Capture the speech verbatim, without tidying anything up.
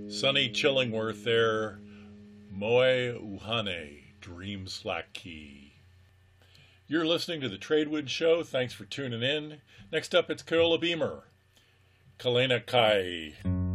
Sunny Chillingworth there, Moe Uhane, Dream Slack Key. You're listening to the Tradewood Show. Thanks for tuning in. Next up, it's Carola Beamer, Kalena Kai.